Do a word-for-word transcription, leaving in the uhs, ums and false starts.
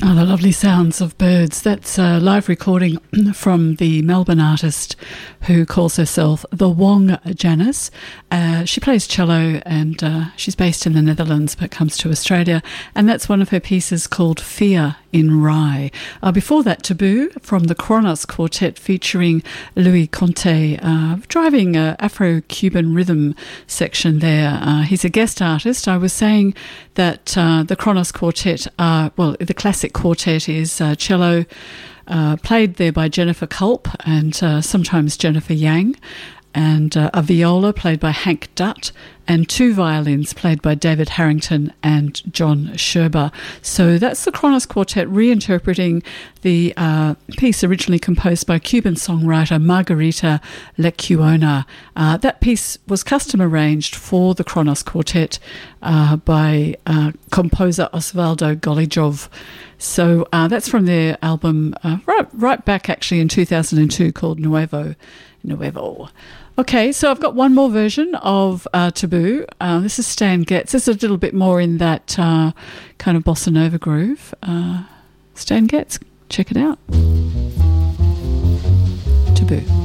Oh, the lovely sounds of birds. That's a live recording from the Melbourne artist who calls herself the Wong Janice. Uh, she plays cello and uh, she's based in the Netherlands but comes to Australia. And that's one of her pieces called Fear in Rye. Uh, before that, Taboo from the Kronos Quartet featuring Louis Conte, uh, driving a Afro-Cuban rhythm section there. Uh, he's a guest artist. I was saying that uh, the Kronos Quartet are, well, the classic quartet is uh, cello, uh, played there by Jennifer Culp and uh, sometimes Jennifer Yang, and uh, a viola played by Hank Dutt, and two violins played by David Harrington and John Sherber. So that's the Kronos Quartet reinterpreting the uh, piece originally composed by Cuban songwriter Margarita Lecuona. Uh, that piece was custom arranged for the Kronos Quartet uh, by uh, composer Osvaldo Golijov. So uh, that's from their album uh, right, right back actually in two thousand two called Nuevo. Nuevo. Okay, so I've got one more version of uh, Taboo. Uh, this is Stan Getz. This is a little bit more in that uh, kind of bossa nova groove. Uh, Stan Getz, check it out. Taboo.